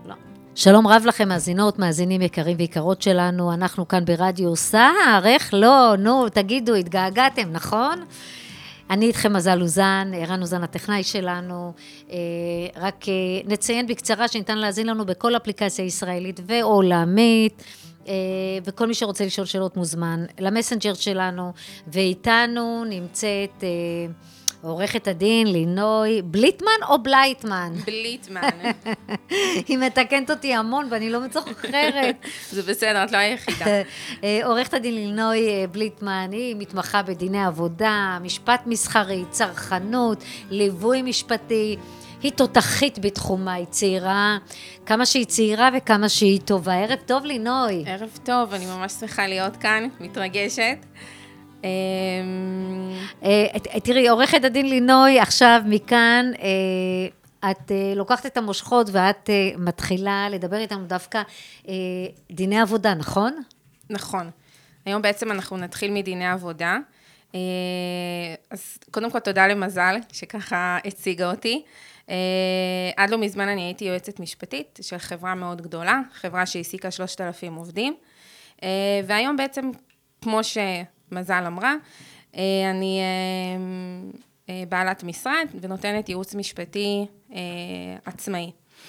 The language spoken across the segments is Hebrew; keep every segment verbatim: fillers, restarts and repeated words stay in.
לא. שלום רב לכם, מאזינות, מאזינים יקרים ויקרות שלנו, אנחנו כאן ברדיו סער, איך לא, נו, תגידו, התגעגעתם, נכון? אני איתכם מזל אוזן, ערן אוזן הטכנאי שלנו, רק נציין בקצרה שניתן להזין לנו בכל אפליקציה ישראלית ועולמית, וכל מי שרוצה לשאול שאלות מוזמן למסנג'ר שלנו, ואיתנו נמצאת עורכת הדין לינוי בליטמן או בלייטמן? בליטמן. היא מתקנת אותי המון ואני לא מצוחרת. זה בסדר, את לא היחידה. עורכת הדין לינוי בליטמן, היא מתמחה בדיני עבודה, משפט מסחרי, צרכנות, ליווי משפטי. היא תותחית בתחומה, היא צעירה, כמה שהיא צעירה וכמה שהיא טובה. ערב טוב לינוי. ערב טוב, אני ממש שמחה להיות כאן, מתרגשת. תראי, עורכת הדין לינוי, עכשיו מכאן, את לוקחת את המושכות ואת מתחילה לדבר איתנו דווקא דיני עבודה, נכון? נכון. היום בעצם אנחנו נתחיל מדיני עבודה. אז קודם כל תודה למזל שככה הציגה אותי. עד לא מזמן אני הייתי יועצת משפטית של חברה מאוד גדולה, חברה שהעסיקה שלושת אלפים עובדים. והיום בעצם, כמו ש... מזל אמרה, אני בעלת משרד ונותנת ייעוץ משפטי עצמאי.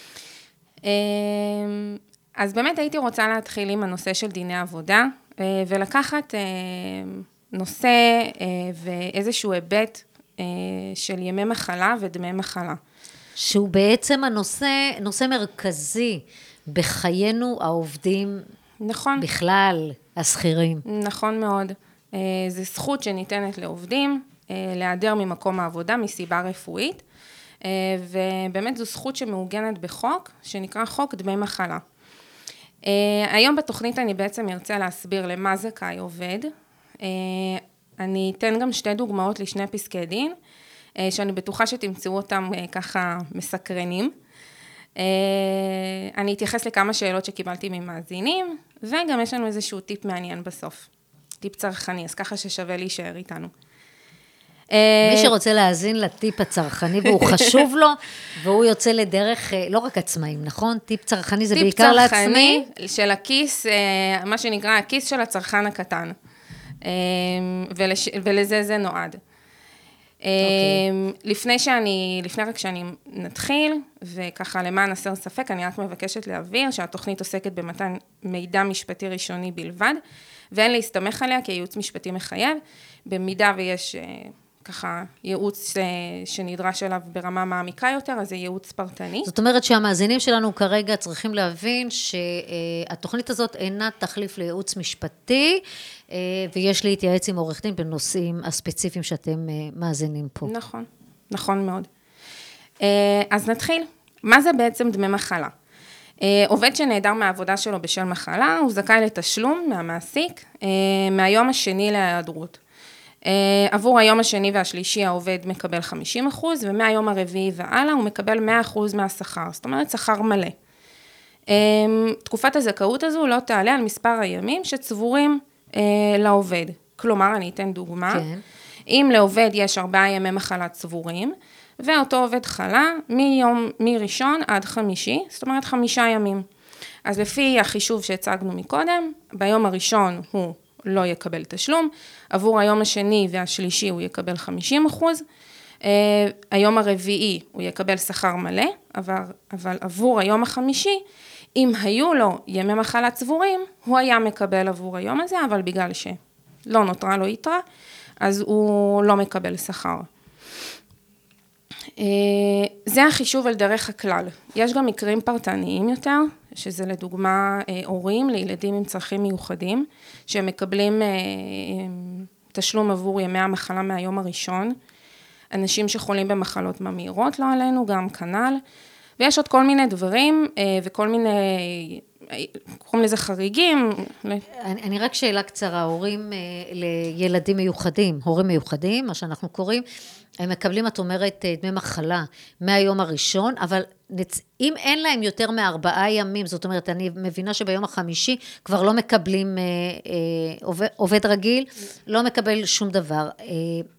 אז באמת הייתי רוצה להתחיל עם הנושא של דיני עבודה, ולקחת נושא ואיזשהו היבט של ימי מחלה ודמי מחלה. שהוא בעצם הנושא, נושא מרכזי בחיינו העובדים, נכון. בכלל, השכירים. נכון מאוד. זה זכות שניתנת לעובדים, להיעדר ממקום העבודה מסיבה רפואית, ובאמת זו זכות שמעוגנת בחוק, שנקרא חוק דמי מחלה. היום בתוכנית אני בעצם ארצה להסביר למה זכאי עובד. אני אתן גם שתי דוגמאות לשני פסקי דין, שאני בטוחה שתמצאו אותם ככה מסקרנים. אני אתייחס לכמה שאלות שקיבלתי ממאזינים, וגם יש לנו איזשהו טיפ מעניין בסוף. טיפ צרכני, אז ככה ששווה להישאר איתנו. מי שרוצה להאזין לטיפ הצרכני, והוא חשוב לו, והוא יוצא לדרך, לא רק עצמאים, נכון? טיפ צרכני זה בעיקר לעצמאים? טיפ צרכני של הכיס, מה שנקרא הכיס של הצרכן הקטן. ולזה זה נועד. לפני שאני, לפני רק שאני נתחיל, וככה למען הסר ספק, אני רק מבקשת להבהיר שהתוכנית עוסקת במתן מידע משפטי ראשוני בלבד, ואין להסתמך עליה כייעוץ משפטי מחייב, במידה ויש ככה ייעוץ שנדרש אליו ברמה מעמיקה יותר, אז זה ייעוץ פרטני. זאת אומרת שהמאזינים שלנו כרגע צריכים להבין שהתוכנית הזאת אינה תחליף לייעוץ משפטי, ויש להתייעץ עם עורך דין בנושאים הספציפיים שאתם מאזינים פה. נכון, נכון מאוד. אז נתחיל. מה זה בעצם דמי מחלה? עובד שנעדר מהעבודה שלו בשל מחלה, הוא זכאי לתשלום מהמעסיק, מהיום השני להיעדרות. עבור היום השני והשלישי העובד מקבל חמישים אחוז, ומהיום הרביעי והלאה הוא מקבל מאה אחוז מהשכר, זאת אומרת שכר מלא. תקופת הזכאות הזו לא תעלה על מספר הימים שצבורים לעובד. כלומר, אני אתן דוגמה, כן. אם לעובד יש ארבעה ימי מחלה צבורים, ואותו עובד חלה מיום, מראשון עד חמישי, זאת אומרת חמישה ימים. אז לפי החישוב שהצגנו מקודם, ביום הראשון הוא לא יקבל תשלום, עבור היום השני והשלישי הוא יקבל חמישים אחוז, היום הרביעי הוא יקבל שכר מלא, אבל, אבל עבור היום החמישי, אם היו לו ימי מחלה צבורים, הוא היה מקבל עבור היום הזה, אבל בגלל שלא נותרה לו יתרה, אז הוא לא מקבל שכר. זה החישוב על דרך הכלל. יש גם מקרים פרטניים יותר, שזה לדוגמה הורים לילדים עם צרכים מיוחדים, שהם מקבלים תשלום עבור ימי המחלה מהיום הראשון, אנשים שחולים במחלות ממאירות, לא עלינו, גם כנ"ל, ויש עוד כל מיני דברים וכל מיני, קוראים לזה חריגים. אני, אני רק שאלה קצרה, הורים לילדים מיוחדים, הורים מיוחדים, מה שאנחנו קוראים, הם מקבלים, את אומרת, דמי מחלה מהיום הראשון, אבל אם אין להם יותר מארבעה ימים, זאת אומרת, אני מבינה שביום החמישי כבר לא מקבלים עובד, עובד רגיל, לא מקבל שום דבר.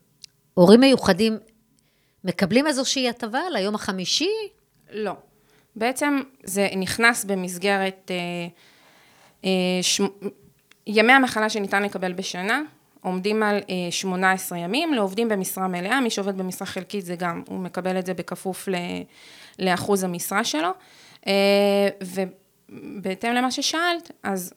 הורים מיוחדים מקבלים איזושהי הטבה ליום החמישי? לא. בעצם זה נכנס במסגרת אה, אה, ש... ימי המחלה שניתן לקבל בשנה, עומדים על אה, שמונה עשרה ימים, לעובדים במשרה מלאה, מי שעובד במשרה חלקית זה גם, הוא מקבל את זה בכפוף ל... לאחוז המשרה שלו, אה, ובהתאם למה ששאלת, אז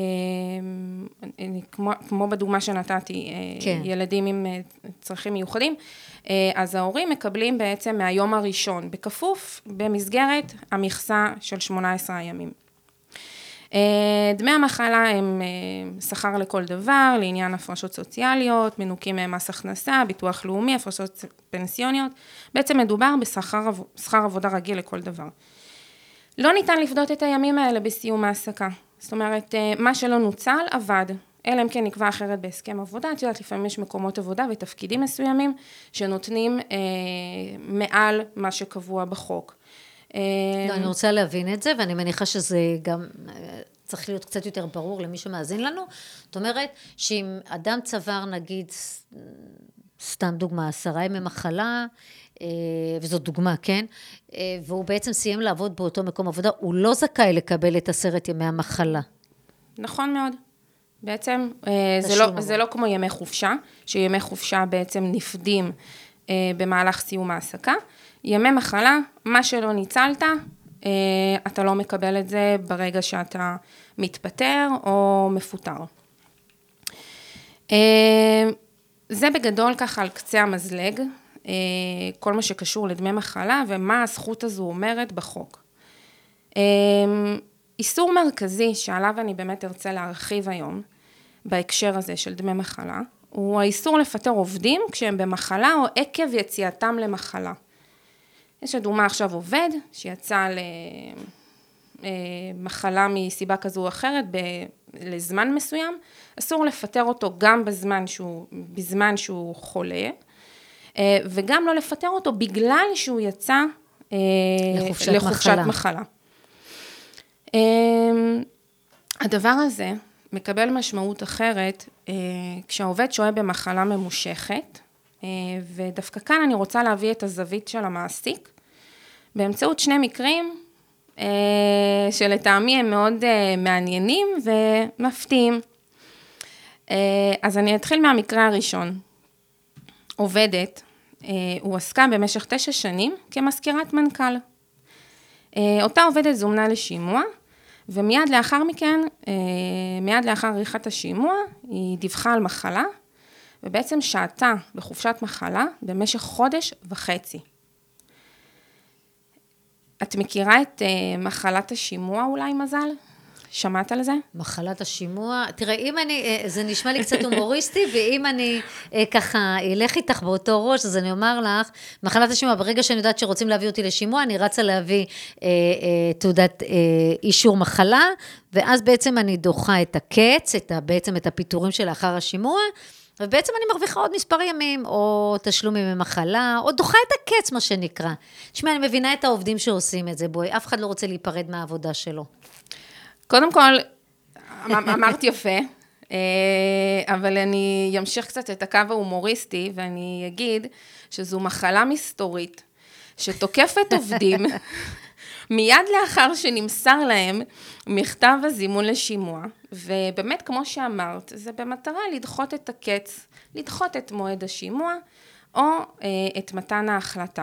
כמו, כמו בדוגמה שנתתי, כן. ילדים עם צרכים מיוחדים, אז ההורים מקבלים בעצם מהיום הראשון, בכפוף במסגרת המכסה של שמונה עשרה הימים. דמי המחלה הם שכר לכל דבר, לעניין הפרשות סוציאליות, מנוכים מס הכנסה, ביטוח לאומי, הפרשות פנסיוניות, בעצם מדובר בשכר שכר עבודה רגיל לכל דבר. לא ניתן לפדות את הימים האלה בסיום העסקה. זאת אומרת, מה שלא נוצל, עבד. אלא אם כן נקבע אחרת בהסכם עבודה. את יודעת, לפעמים יש מקומות עבודה ותפקידים מסוימים שנותנים אה, מעל מה שקבוע בחוק. לא, אני רוצה להבין את זה, ואני מניחה שזה גם צריך להיות קצת יותר ברור למי שמאזין לנו. זאת אומרת, שאם אדם צבר, נגיד, סתם דוגמה, עשרה ימי מחלה, וזאת דוגמה, כן? והוא בעצם סיים לעבוד באותו מקום עבודה, הוא לא זכאי לקבל את עשרת ימי המחלה. נכון מאוד. בעצם זה לא, זה לא כמו ימי חופשה, שימי חופשה בעצם נפדים במהלך סיום העסקה. ימי מחלה, מה שלא ניצלת, אתה לא מקבל את זה ברגע שאתה מתפטר או מפוטר. זה בגדול ככה על קצה המזלג, כל מה שקשור לדמי מחלה ומה הזכות הזו אומרת בחוק. איסור מרכזי שעליו אני באמת ארצה להרחיב היום, בהקשר הזה של דמי מחלה, הוא האיסור לפטר עובדים כשהם במחלה או עקב יציאתם למחלה. יש לדוגמה עכשיו עובד שיצא למחלה מסיבה כזו או אחרת לזמן מסוים, אסור לפטר אותו גם בזמן שהוא, בזמן שהוא חולה, וגם לא לפטר אותו בגלל שהוא יצא לחופשת, לחופשת מחלה. מחלה. הדבר הזה מקבל משמעות אחרת כשהעובד שוהה במחלה ממושכת, ודווקא כאן אני רוצה להביא את הזווית של המעסיק, באמצעות שני מקרים שלטעמי הם מאוד מעניינים ומפתיעים. אז אני אתחיל מהמקרה הראשון. עובדת, הוא עסקה במשך תשע שנים כמזכירת מנכ"ל. אותה עובדת זומנה לשימוע, ומיד לאחר מכן, מיד לאחר עריכת השימוע, היא דיווחה על מחלה, ובעצם שעתה בחופשת מחלה במשך חודש וחצי. את מכירה את מחלת השימוע אולי, מזל? שמעת על זה? מחלת השימוע, תראה, אם אני, זה נשמע לי קצת הומוריסטי, ואם אני ככה אלך איתך באותו ראש, אז אני אומר לך, מחלת השימוע, ברגע שאני יודעת שרוצים להביא אותי לשימוע, אני רצה להביא אה, אה, תעודת אה, אישור מחלה, ואז בעצם אני דוחה את הקץ, את, בעצם את הפיתורים שלאחר השימוע, ובעצם אני מרוויחה עוד מספר ימים, או תשלומים ממחלה, או דוחה את הקץ, מה שנקרא. תשמע, אני מבינה את העובדים שעושים את זה, בואי, אף אחד לא רוצה להיפרד מהעבודה שלו. קודם כל, אמרת יפה, אבל אני אמשיך קצת את הקו ההומוריסטי, ואני אגיד שזו מחלה מסתורית, שתוקפת עובדים, מיד לאחר שנמסר להם מכתב הזימון לשימוע, ובאמת כמו שאמרת, זה במטרה לדחות את הקץ, לדחות את מועד השימוע, או את מתן ההחלטה.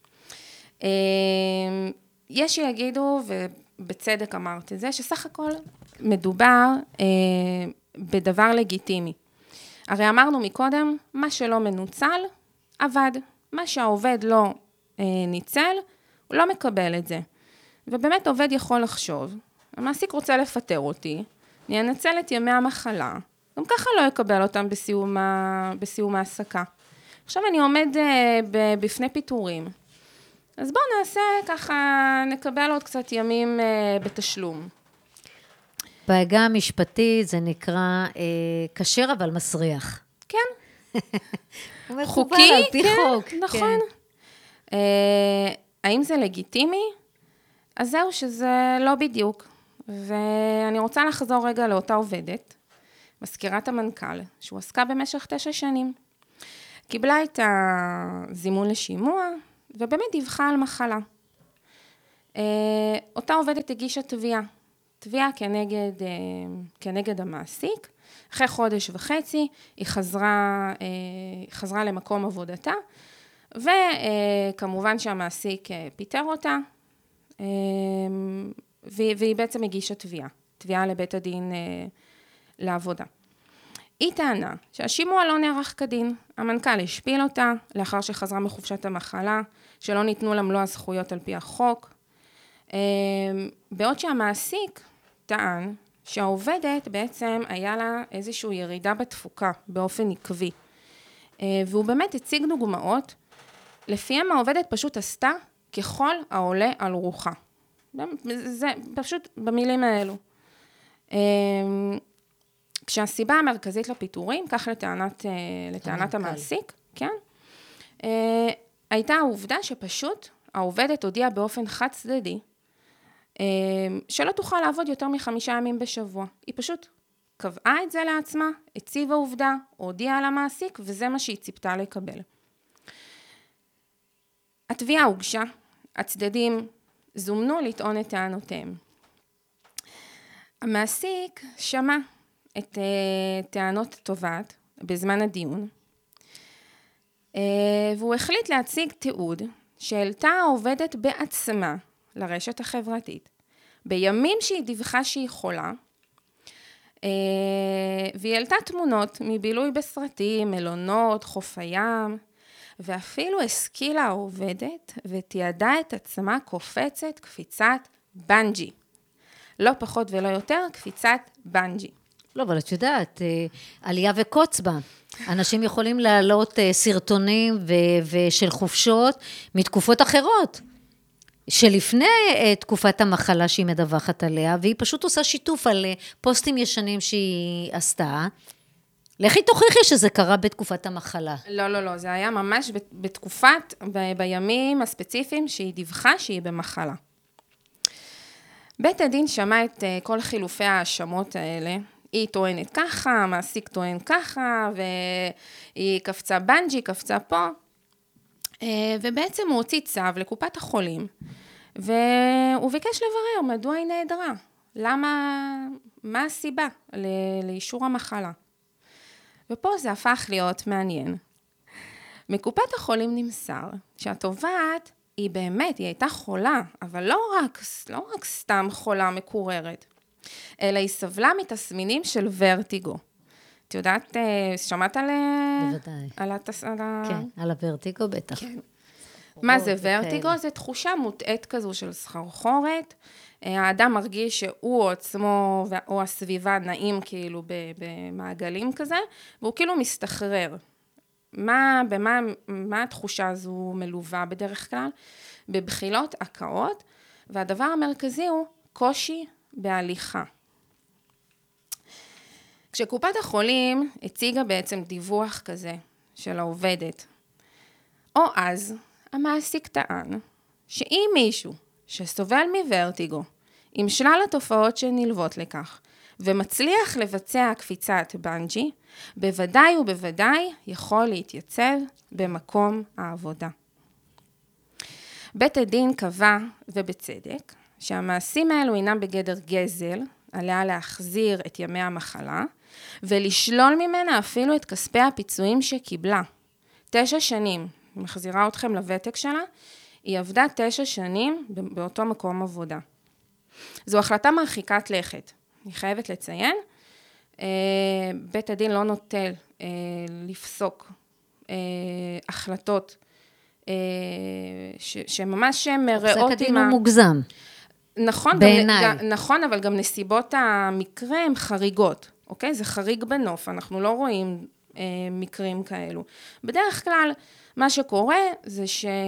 יש שיגידו, ובצדק אמרת את זה, שסך הכל מדובר אה, בדבר לגיטימי. הרי אמרנו מקודם, מה שלא מנוצל, עבד. מה שהעובד לא אה, ניצל, הוא לא מקבל את זה. ובאמת עובד יכול לחשוב, המעסיק רוצה לפטר אותי, אני אנצל את ימי המחלה, גם ככה לא יקבל אותם בסיום, ה, בסיום העסקה. עכשיו אני עומד אה, בפני פיטורים, אז בואו נעשה ככה, נקבל עוד קצת ימים אה, בתשלום. בעגה המשפטית זה נקרא אה, כשר אבל מסריח. כן. חוקי, על פי כן, חוק. נכון. כן. אה, האם זה לגיטימי? אז זהו שזה לא בדיוק. ואני רוצה לחזור רגע לאותה עובדת, מזכירת המנכ"ל, שהוא עסקה במשך תשע שנים. קיבלה את הזימון לשימוע, ובאמת דיווחה על מחלה. אותה עובדת הגישה תביעה, תביעה כנגד, כנגד המעסיק. אחרי חודש וחצי היא חזרה, חזרה למקום עבודתה, וכמובן שהמעסיק פיטר אותה, והיא בעצם הגישה תביעה, תביעה לבית הדין לעבודה. היא טענה שהשימוע לא נערך כדין, המנכ"ל השפיל אותה לאחר שחזרה מחופשת המחלה, שלא ניתנו לה מלוא הזכויות על פי החוק, בעוד שהמעסיק טען שהעובדת בעצם היה לה איזושהי ירידה בתפוקה באופן עקבי, והוא באמת הציג דוגמאות, לפיהם העובדת פשוט עשתה ככל העולה על רוחה. זה פשוט במילים האלו. כשהסיבה המרכזית לפיטורים, כך לטענת, לטענת המעסיק, כן, הייתה העובדה שפשוט העובדת הודיעה באופן חד צדדי, שלא תוכל לעבוד יותר מחמישה ימים בשבוע. היא פשוט קבעה את זה לעצמה, הציבה עובדה, הודיעה למעסיק, וזה מה שהיא ציפתה לקבל. התביעה הוגשה, הצדדים זומנו לטעון את טענותיהם. המעסיק שמע את uh, טענות התובעת בזמן הדיון, uh, והוא החליט להציג תיעוד שהעלתה העובדת בעצמה לרשת החברתית, בימים שהיא דיווחה שהיא חולה, uh, והיא העלתה תמונות מבילוי בסרטים, מלונות, חוף הים, ואפילו השכילה העובדת ותיעדה את עצמה קופצת קפיצת בנג'י. לא פחות ולא יותר, קפיצת בנג'י. לא, אבל את יודעת, עלייה וקוץ בה. אנשים יכולים להעלות סרטונים ושל חופשות מתקופות אחרות, שלפני תקופת המחלה שהיא מדווחת עליה, והיא פשוט עושה שיתוף על פוסטים ישנים שהיא עשתה. לכי תוכיחי שזה קרה בתקופת המחלה. לא, לא, לא, זה היה ממש בתקופת, ב- בימים הספציפיים שהיא דיווחה שהיא במחלה. בית הדין שמע את כל חילופי ההאשמות האלה, היא טוענת ככה, המעסיק טוען ככה, והיא קפצה בנג'י, קפצה פה, ובעצם הוא הוציא צו לקופת החולים, והוא ביקש לברר מדוע היא נעדרה, למה, מה הסיבה לאישור המחלה. ופה זה הפך להיות מעניין. מקופת החולים נמסר שהתובעת היא באמת, היא הייתה חולה, אבל לא רק, לא רק סתם חולה מקוררת, אלא היא סבלה מתסמינים של ורטיגו. את יודעת, שמעת על... בוודאי. על התס... על ה... כן, על הוורטיגו בטח. כן. מה זה ורטיגו? זה תחושה מוטעת כזו של סחרחורת. האדם מרגיש שהוא עצמו או הסביבה נעים כאילו במעגלים כזה, והוא כאילו מסתחרר. מה, במה, מה התחושה הזו מלווה בדרך כלל? בבחילות, הקאות, והדבר המרכזי הוא קושי בהליכה. כשקופת החולים הציגה בעצם דיווח כזה של העובדת, או אז המעסיק טען שאם מישהו שסובל מוורטיגו, עם שלל התופעות שנלוות לכך, ומצליח לבצע קפיצת בנג'י, בוודאי ובוודאי יכול להתייצב במקום העבודה. בית הדין קבע, ובצדק, שהמעשים האלו אינם בגדר גזל, עליה להחזיר את ימי המחלה, ולשלול ממנה אפילו את כספי הפיצויים שקיבלה. תשע שנים, מחזירה אתכם לוותק שלה, היא עבדה תשע שנים באותו מקום עבודה. זו החלטה מרחיקת לכת. אני חייבת לציין, בית הדין לא נוטל לפסוק החלטות שממש מראות פסק הדין הוא מוגזם. נכון, בעיניי. גם, נכון, אבל גם נסיבות המקרה הן חריגות, אוקיי? זה חריג בנוף, אנחנו לא רואים אה, מקרים כאלו. בדרך כלל, מה שקורה זה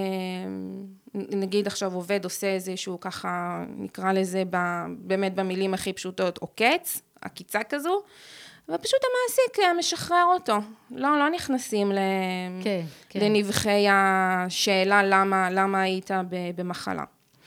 שנגיד עכשיו עובד עושה איזשהו ככה, נקרא לזה ב, באמת במילים הכי פשוטות, עוקץ, עקיצה כזו, ופשוט המעסיק משחרר אותו. לא, לא נכנסים ל... כן, כן. לנבחי השאלה למה, למה היית במחלה.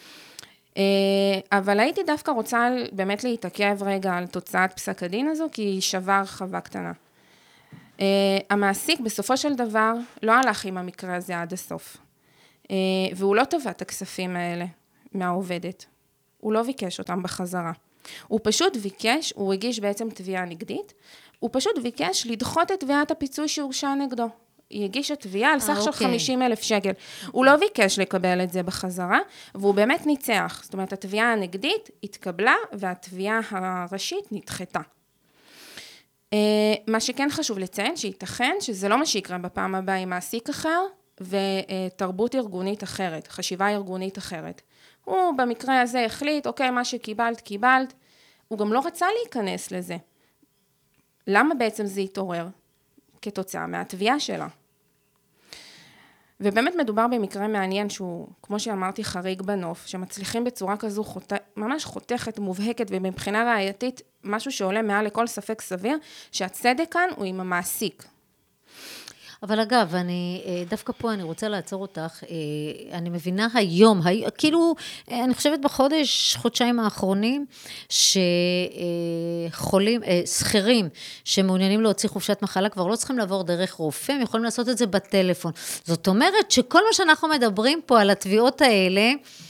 אבל הייתי דווקא רוצה באמת להתעכב רגע על תוצאת פסק הדין הזו, כי היא שווה הרחבה קטנה. המעסיק בסופו של דבר לא הלך עם המקרה הזה עד הסוף, והוא לא תבע את הכספים האלה מהעובדת. הוא לא ביקש אותם בחזרה. הוא פשוט ביקש, הוא הגיש בעצם תביעה נגדית, הוא פשוט ביקש לדחות את תביעת הפיצוי שהורשע נגדו. היא הגישה תביעה על סך של חמישים אלף שקל. הוא לא ביקש לקבל את זה בחזרה, והוא באמת ניצח. זאת אומרת, התביעה הנגדית התקבלה, והתביעה הראשית נדחתה. מה שכן חשוב לציין, שייתכן שזה לא מה שיקרה בפעם הבאה עם מעסיק אחר, ותרבות ארגונית אחרת, חשיבה ארגונית אחרת. הוא במקרה הזה החליט, אוקיי, מה שקיבלת, קיבלת. הוא גם לא רצה להיכנס לזה. למה בעצם זה יתעורר? כתוצאה מהתביעה שלה. ובאמת מדובר במקרה מעניין שהוא, כמו שאמרתי, חריג בנוף, שמצליחים בצורה כזו חות... ממש חותכת, מובהקת, ומבחינה ראייתית, משהו שעולה מעל לכל ספק סביר, שהצדק כאן הוא עם המעסיק. אבל אגב, אני, דווקא פה אני רוצה לעצור אותך, אני מבינה היום, כאילו, אני חושבת בחודש, חודשיים האחרונים, שחולים, שכירים, שמעוניינים להוציא חופשת מחלה, כבר לא צריכים לעבור דרך רופא, הם יכולים לעשות את זה בטלפון. זאת אומרת שכל מה שאנחנו מדברים פה על התביעות האלה,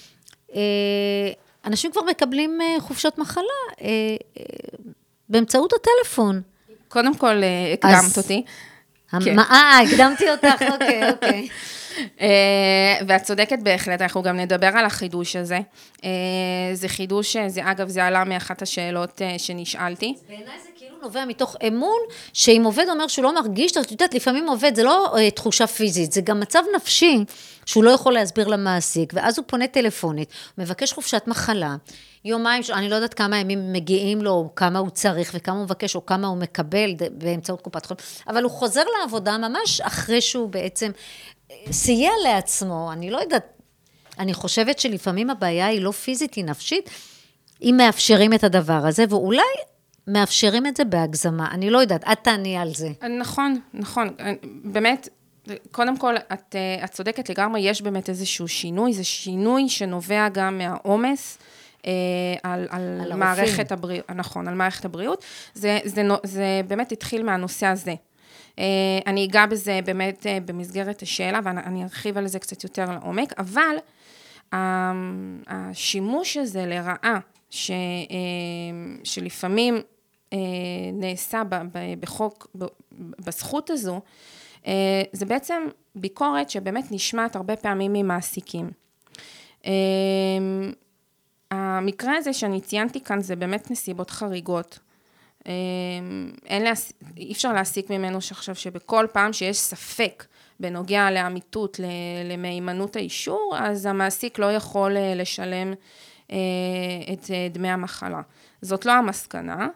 אנשים כבר מקבלים חופשת מחלה באמצעות הטלפון. קודם כל, הקדמת אותי. אה, הקדמתי אותך, אוקיי, אוקיי. ואת צודקת בהחלט, אנחנו גם נדבר על החידוש הזה. זה חידוש, אגב, זה עלה מאחת השאלות שנשאלתי. בעיניי זה כאילו נובע מתוך אמון, שאם עובד אומר שהוא לא מרגיש, את יודעת, לפעמים עובד, זה לא תחושה פיזית, זה גם מצב נפשי, שהוא לא יכול להסביר למעסיק, ואז הוא פונה טלפונית, מבקש חופשת מחלה, יומיים, אני לא יודעת כמה ימים מגיעים לו, או כמה הוא צריך, וכמה הוא מבקש, או כמה הוא מקבל באמצעות קופת חולים, אבל הוא חוזר לעבודה ממש אחרי שהוא בעצם סייע לעצמו, אני לא יודעת, אני חושבת שלפעמים הבעיה היא לא פיזית, היא נפשית, אם מאפשרים את הדבר הזה, ואולי מאפשרים את זה בהגזמה, אני לא יודעת, את תעני על זה. נכון, נכון, באמת, קודם כל, את, את צודקת לגמרי, יש באמת איזשהו שינוי, זה שינוי שנובע גם מהעומס, על, על, על מערכת הבריאות, נכון, על מערכת הבריאות, זה, זה, זה באמת התחיל מהנושא הזה. אני אגע בזה באמת במסגרת השאלה, ואני ארחיב על זה קצת יותר לעומק, אבל השימוש הזה לרעה, ש, שלפעמים נעשה בחוק, בזכות הזו, זה בעצם ביקורת שבאמת נשמעת הרבה פעמים ממעסיקים. המקרה הזה שאני ציינתי כאן זה באמת נסיבות חריגות. אין לה, אי אפשר להסיק ממנו שעכשיו שבכל פעם שיש ספק בנוגע לאמיתות, למהימנות האישור, אז המעסיק לא יכול לשלם את דמי המחלה. זאת לא המסקנה.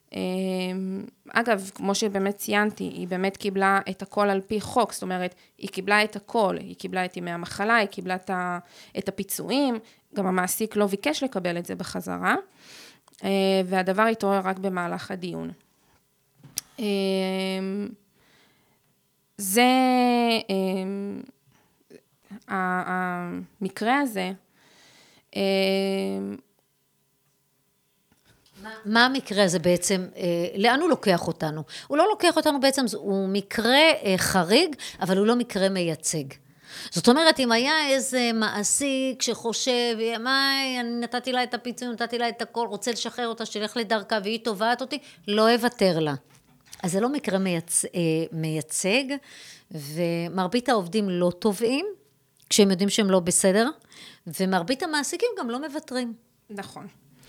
אגב, כמו שבאמת ציינתי, היא באמת קיבלה את הכל על פי חוק, זאת אומרת, היא קיבלה את הכל, היא קיבלה את ימי המחלה, היא קיבלה את הפיצויים, גם המעסיק לא ביקש לקבל את זה בחזרה, והדבר התעורר רק במהלך הדיון. זה, המקרה הזה, מה המקרה הזה בעצם, לאן הוא לוקח אותנו? הוא לא לוקח אותנו בעצם, הוא מקרה חריג, אבל הוא לא מקרה מייצג. זאת אומרת, אם היה איזה מעסיק שחושב, מה, אני נתתי לה את הפיצוי, נתתי לה את הכל, רוצה לשחרר אותה, שתלך לדרכה, והיא תובעת אותי, לא אוותר לה. אז זה לא מקרה מייצ... מייצג, ומרבית העובדים לא תובעים, כשהם יודעים שהם לא בסדר, ומרבית המעסיקים גם לא מוותרים. נכון.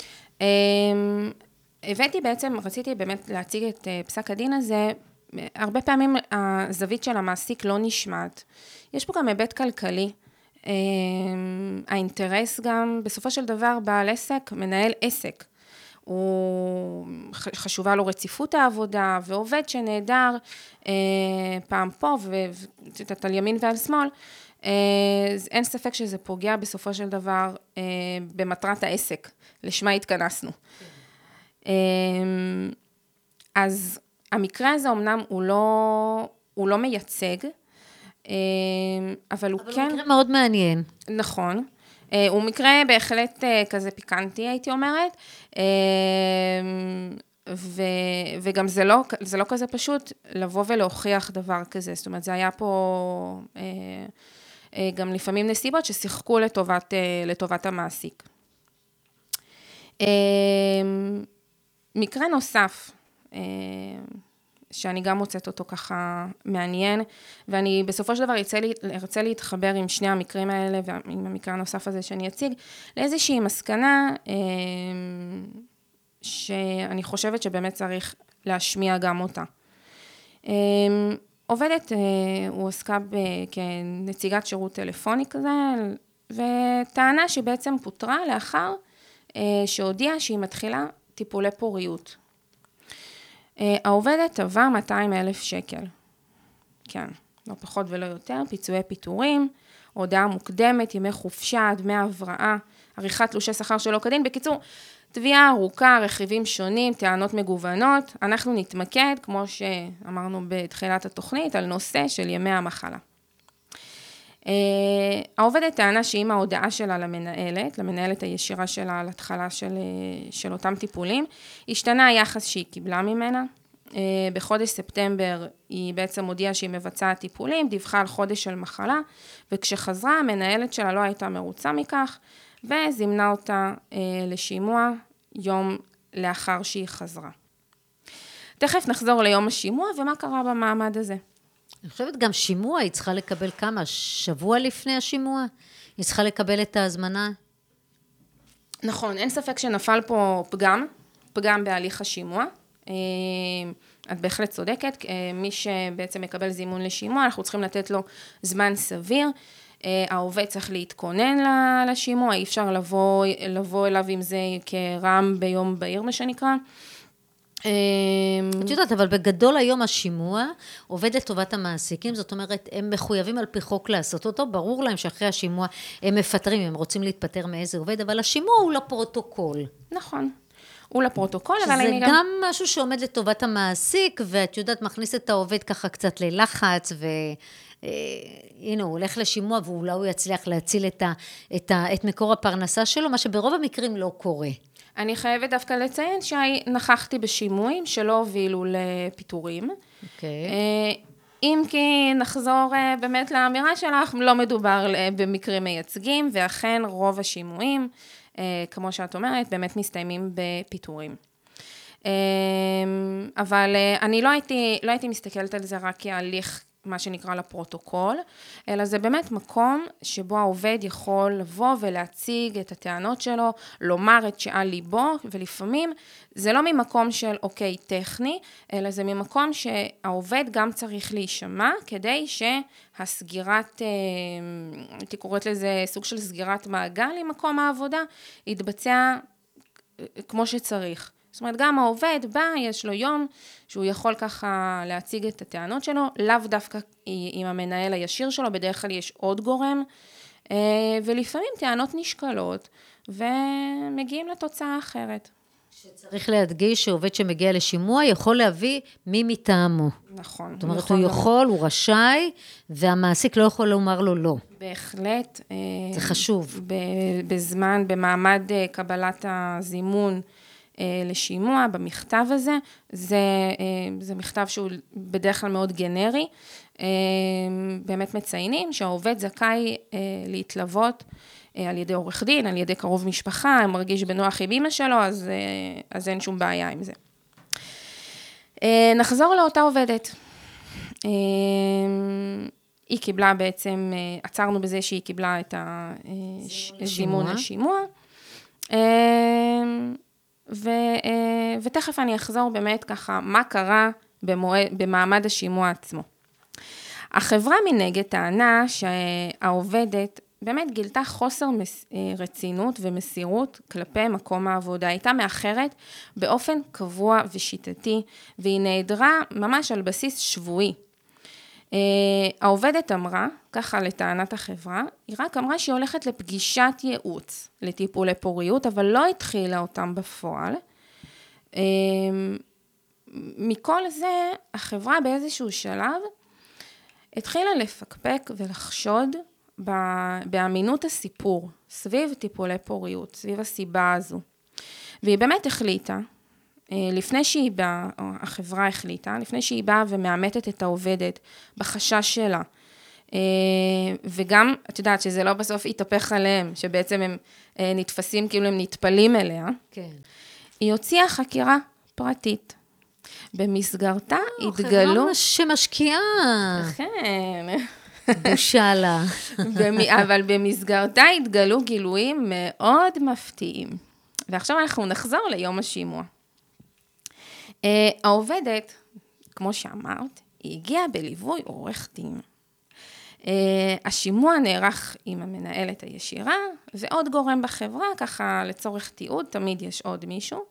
הבאתי בעצם, רציתי באמת להציג את פסק הדין הזה, הרבה פעמים הזווית של המעסיק לא נשמעת. יש פה גם היבט כלכלי, האינטרס גם, בסופו של דבר בעל עסק, מנהל עסק, הוא חשובה לו רציפות העבודה, ועובד שנהדר פעם פה, ועל ימין ועל שמאל, אין ספק שזה פוגע בסופו של דבר במטרת העסק, לשמה התכנסנו. אז המקרה הזה אמנם הוא לא, הוא לא מייצג, אבל הוא אבל כן... הוא מקרה מאוד מעניין. נכון. הוא מקרה בהחלט כזה פיקנטי, הייתי אומרת, ו, וגם זה לא, זה לא כזה פשוט לבוא ולהוכיח דבר כזה. זאת אומרת, זה היה פה גם לפעמים נסיבות ששיחקו לטובת, לטובת המעסיק. מקרה נוסף, שאני גם מוצאת אותו ככה מעניין, ואני בסופו של דבר ארצה להתחבר עם שני המקרים האלה, ועם המקרה הנוסף הזה שאני אציג, לאיזושהי מסקנה, שאני חושבת שבאמת צריך להשמיע גם אותה. עובדת, הוא עסקה כנציגת שירות טלפוני כזה, וטענה שהיא בעצם פוטרה לאחר שהודיעה שהיא מתחילה טיפולי פוריות. העובדת טבעה מאתיים אלף שקל. כן, לא פחות ולא יותר, פיצויי פיטורים, הודעה מוקדמת, ימי חופשה, דמי הבראה, עריכת תלושי שכר שלא כדין. בקיצור, תביעה ארוכה, רכיבים שונים, טענות מגוונות. אנחנו נתמקד, כמו שאמרנו בתחילת התוכנית, על נושא של ימי המחלה. העובדת טענה שאם ההודעה שלה למנהלת, למנהלת הישירה שלה על התחלה של, של אותם טיפולים, השתנה היחס שהיא קיבלה ממנה. בחודש ספטמבר היא בעצם הודיעה שהיא מבצעת טיפולים, דיווחה על חודש של מחלה, וכשחזרה המנהלת שלה לא הייתה מרוצה מכך, וזימנה אותה לשימוע יום לאחר שהיא חזרה. תכף נחזור ליום השימוע, ומה קרה במעמד הזה? אני חושבת גם שימוע, היא צריכה לקבל כמה? שבוע לפני השימוע? היא צריכה לקבל את ההזמנה? נכון, אין ספק שנפל פה פגם, פגם בהליך השימוע. את בהחלט צודקת, מי שבעצם מקבל זימון לשימוע, אנחנו צריכים לתת לו זמן סביר. העובד צריך להתכונן לשימוע, אי אפשר לבוא, לבוא אליו עם זה כרם ביום בהיר, מה שנקרא. את יודעת, אבל בגדול היום השימוע עובד לטובת המעסיקים, זאת אומרת, הם מחויבים על פי חוק לעשות אותו, ברור להם שאחרי השימוע הם מפטרים, הם רוצים להתפטר מאיזה עובד, אבל השימוע הוא לפרוטוקול. נכון, הוא לפרוטוקול, אבל אני גם... שזה גם משהו שעומד לטובת המעסיק, ואת יודעת, מכניס את העובד ככה קצת ללחץ, ו... הנה, הוא הולך לשימוע, ואולי הוא יצליח להציל את, ה... את, ה... את מקור הפרנסה שלו, מה שברוב המקרים לא קורה. אני חייבת דווקא לציין שנכחתי בשימועים שלא הובילו לפיטורים. אוקיי. אם כי נחזור באמת לאמירה שלך, לא מדובר במקרים מייצגים, ואכן רוב השימועים, כמו שאת אומרת, באמת מסתיימים בפיטורים. אבל אני לא הייתי, לא הייתי מסתכלת על זה רק כהליך מה שנקרא לפרוטוקול, אלא זה באמת מקום שבו העובד יכול לבוא ולהציג את הטענות שלו, לומר את שעל ליבו, ולפעמים זה לא ממקום של אוקיי טכני, אלא זה ממקום שהעובד גם צריך להישמע, כדי שהסגירת, הייתי קוראת לזה סוג של סגירת מעגל עם מקום העבודה, יתבצע כמו שצריך. זאת אומרת, גם העובד בא, יש לו יום שהוא יכול ככה להציג את הטענות שלו, לאו דווקא עם המנהל הישיר שלו, בדרך כלל יש עוד גורם, ולפעמים טענות נשקלות, ומגיעים לתוצאה אחרת. שצריך להדגיש שעובד שמגיע לשימוע יכול להביא מי מטעמו. נכון. זאת אומרת, הוא יכול, הוא רשאי, והמעסיק לא יכול לומר לו לא. בהחלט. זה חשוב. בזמן, במעמד קבלת הזימון, לשימוע, במכתב הזה, זה, זה מכתב שהוא בדרך כלל מאוד גנרי, באמת מציינים שהעובד זכאי להתלוות על ידי עורך דין, על ידי קרוב משפחה, מרגיש בנוח עם אמא שלו, אז, אז אין שום בעיה עם זה. נחזור לאותה עובדת. היא קיבלה בעצם, עצרנו בזה שהיא קיבלה את הזימון לשימוע, ו, ותכף אני אחזור באמת ככה, מה קרה במועד, במעמד השימוע עצמו. החברה מנגד טענה שהעובדת באמת גילתה חוסר רצינות ומסירות כלפי מקום העבודה. הייתה מאחרת באופן קבוע ושיטתי, והיא נעדרה ממש על בסיס שבועי. העובדת אמרה, ככה לטענת החברה, היא רק אמרה שהיא הולכת לפגישת ייעוץ לטיפולי פוריות, אבל לא התחילה אותם בפועל. מכל זה, החברה באיזשהו שלב התחילה לפקפק ולחשוד באמינות הסיפור, סביב טיפולי פוריות, סביב הסיבה הזו. והיא באמת החליטה, לפני שהיא באה, החברה החליטה, לפני שהיא באה ומאמתת את העובדת בחשש שלה, וגם, את יודעת, שזה לא בסוף יתהפך עליהם, שבעצם הם נתפסים כאילו הם נטפלים אליה. כן. היא הוציאה חקירה פרטית. במסגרתה התגלו... חברה שמשקיעה. כן. בושה לה. אבל במסגרתה התגלו גילויים מאוד מפתיעים. ועכשיו אנחנו נחזור ליום השימוע. העובדת, כמו שאמרת, היא הגיעה בליווי עורך דין. השימוע נערך עם המנהלת הישירה, ועוד גורם בחברה, ככה לצורך תיעוד, תמיד יש עוד מישהו.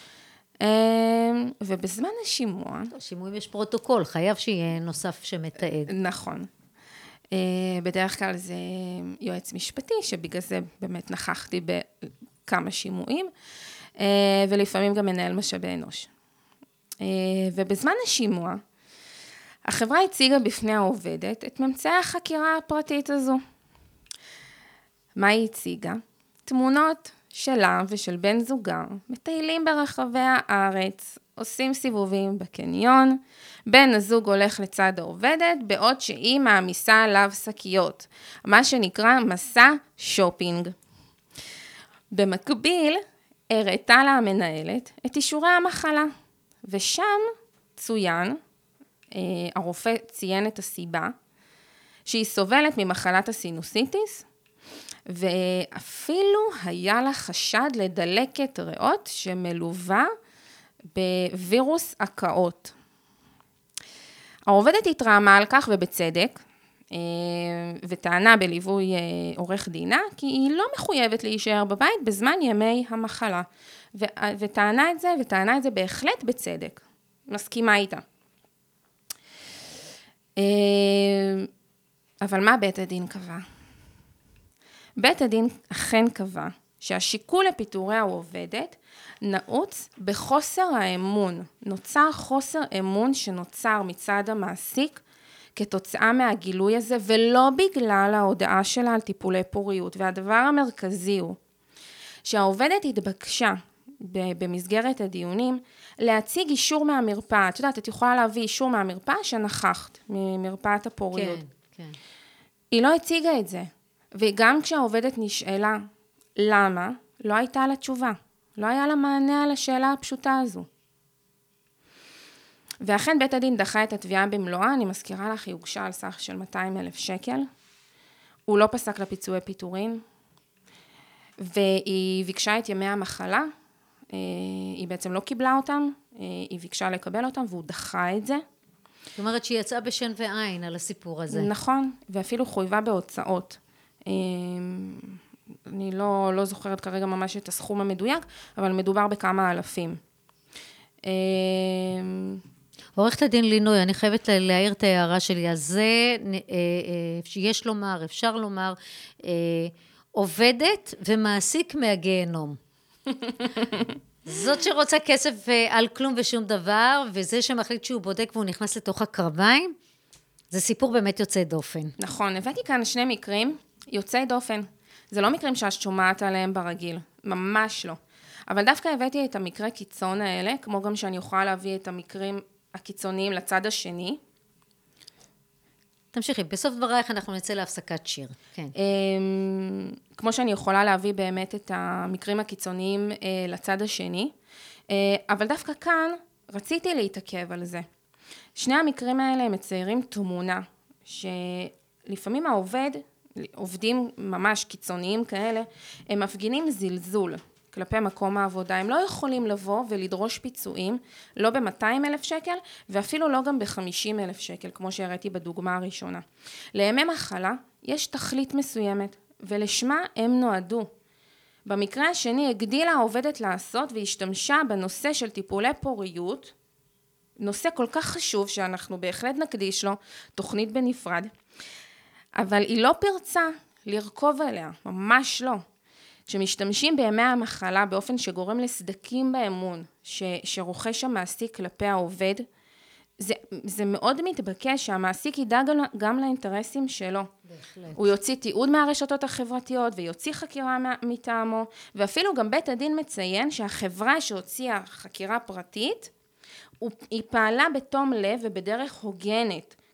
ובזמן השימוע... בשימוע יש פרוטוקול, חייב שיהיה נוסף שמתעד. נכון. בדרך כלל זה יועץ משפטי, שבגלל זה באמת נכחתי בכמה שימועים, ולפעמים גם מנהל משאבי אנוש. ובזמן השימוע, החברה הציגה בפני העובדת את ממצאי החקירה הפרטית הזו. מה היא הציגה? תמונות שלה ושל בן זוגה, מטיילים ברחבי הארץ, עושים סיבובים בקניון, בן הזוג הולך לצד העובדת, בעוד שהיא מעמיסה עליו שקיות, מה שנקרא מסע שופינג. במקביל, הראתה לה המנהלת את אישורי המחלה, ושם צוין, הרופא ציין את הסיבה, שהיא סובלת ממחלת הסינוסיטיס, ואפילו היה לה חשד לדלקת ריאות שמלווה בווירוס הקאות. העובדת התרעמה על כך ובצדק, וטענה בליווי עורך דינה, כי היא לא מחויבת להישאר בבית בזמן ימי המחלה, וטענה את זה, וטענה את זה בהחלט בצדק. מסכימה איתה. אבל מה בית הדין קבע? בית הדין אכן קבע שהשיקול לפיטורי העובדת נעוץ בחוסר האמון. נוצר חוסר אמון שנוצר מצד המעסיק כתוצאה מהגילוי הזה, ולא בגלל ההודעה שלה על טיפולי פוריות. והדבר המרכזי הוא שהעובדת התבקשה במסגרת הדיונים להציג אישור מהמרפאה. את יודעת, את יכולה להביא אישור מהמרפאה שנכחת, ממרפאת הפוריות. כן, כן. היא לא הציגה את זה. וגם כשהעובדת נשאלה למה, לא הייתה לה תשובה. לא היה לה מענה על השאלה הפשוטה הזו. ואכן בית הדין דחה את התביעה במלואה, אני מזכירה לך, היא הוגשה על סך של מאתיים אלף שקל. הוא לא פסק לפיצויי פיטורין, והיא ביקשה את ימי המחלה, היא בעצם לא קיבלה אותם, היא ביקשה לקבל אותם, והוא דחה את זה. זאת אומרת שהיא יצאה בשן ועין על הסיפור הזה. נכון, ואפילו חויבה בהוצאות. אני לא, לא זוכרת כרגע ממש את הסכום המדויק, אבל מדובר בכמה אלפים. עורכת הדין לינוי, אני חייבת להעיר את ההערה שלי, אז זה שיש לומר, אפשר לומר, עובדת ומעסיק מהגיהנום. זאת שרוצה כסף על כלום ושום דבר, וזה שמחליט שהוא בודק והוא נכנס לתוך הקרביים, זה סיפור באמת יוצא דופן. נכון, הבאתי כאן שני מקרים יוצאי דופן. זה לא מקרים שאת שומעת עליהם ברגיל, ממש לא. אבל דווקא הבאתי את המקרה קיצון האלה, כמו גם שאני יכולה להביא את המקרים הקיצוניים לצד השני. תמשיכי, בסוף דברייך אנחנו נצא להפסקת שיר. כן. כמו שאני יכולה להביא באמת את המקרים הקיצוניים לצד השני, אבל דווקא כאן רציתי להתעכב על זה. שני המקרים האלה הם מציירים תמונה, שלפעמים העובד, עובדים ממש קיצוניים כאלה, הם מפגינים זלזול כלפי מקום העבודה. הם לא יכולים לבוא ולדרוש פיצויים, לא ב-מאתיים אלף שקל, ואפילו לא גם ב-חמישים אלף שקל, כמו שהראיתי בדוגמה הראשונה. לימי מחלה יש תכלית מסוימת, ולשמה הם נועדו. במקרה השני הגדילה העובדת לעשות והשתמשה בנושא של טיפולי פוריות, נושא כל כך חשוב שאנחנו בהחלט נקדיש לו תוכנית בנפרד, אבל היא לא פרצה לרכוב עליה, ממש לא. כשמשתמשים בימי המחלה באופן שגורם לסדקים באמון ש, שרוכש המעסיק כלפי העובד, זה, זה מאוד מתבקש שהמעסיק ידע גם, גם לאינטרסים שלו. בהחלט. הוא יוציא תיעוד מהרשתות החברתיות ויוציא חקירה מטעמו, ואפילו גם בית הדין מציין שהחברה שהוציאה חקירה פרטית, היא פעלה בתום לב ובדרך הוגנת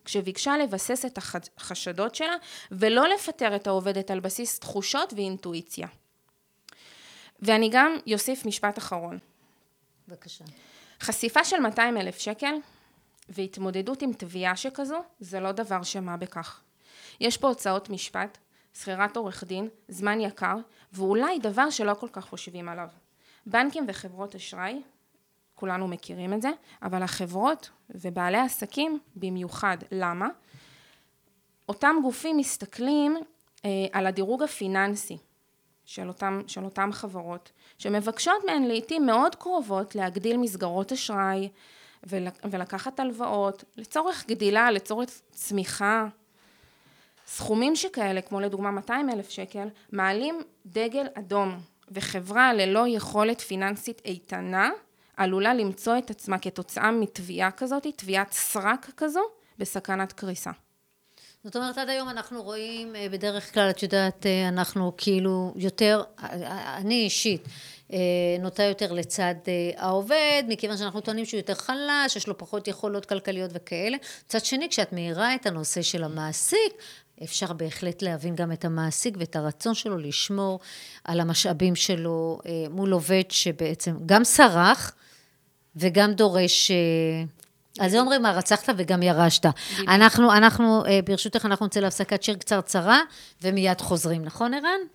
כשביקשה לבסס את החשדות שלה, ולא לפטר את העובדת על בסיס תחושות ואינטואיציה. ואני גם יוסיף משפט אחרון. בבקשה. חשיפה של מאתיים אלף שקל, והתמודדות עם תביעה שכזו, זה לא דבר שמה בכך. יש פה הוצאות משפט, שכירת עורך דין, זמן יקר, ואולי דבר שלא כל כך חושבים עליו. בנקים וחברות אשראי, כולנו מכירים את זה, אבל החברות ובעלי העסקים במיוחד. למה? אותם גופים מסתכלים אה, על הדירוג הפיננסי של אותם, של אותם חברות, שמבקשות מהן לעתים מאוד קרובות להגדיל מסגרות אשראי ולקחת הלוואות, לצורך גדילה, לצורך צמיחה. סכומים שכאלה, כמו לדוגמה מאתיים אלף שקל, מעלים דגל אדום, וחברה ללא יכולת פיננסית איתנה, עלולה למצוא את עצמה כתוצאה מתביעה כזאת, תביעת סרק כזו, בסכנת קריסה. זאת אומרת, עד היום אנחנו רואים, בדרך כלל, את יודעת, אנחנו כאילו יותר, אני אישית, נוטה יותר לצד העובד, מכיוון שאנחנו טוענים שהוא יותר חלש, יש לו פחות יכולות כלכליות וכאלה. צד שני, כשאת מאירה את הנושא של המעסיק, אפשר בהחלט להבין גם את המעסיק ואת הרצון שלו לשמור על המשאבים שלו מול עובד שבעצם גם סרח וגם דורש, על זה אומרים מה רצחת וגם ירשת. אנחנו, אנחנו, ברשותך, אנחנו נצא להפסקת שיר קצרצרה ומיד חוזרים, נכון ערן?